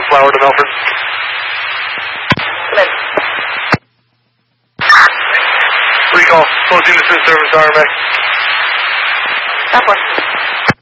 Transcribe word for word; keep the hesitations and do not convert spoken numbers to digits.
Flower to Melford. Lynn. Recall, closing the service R M A. That one.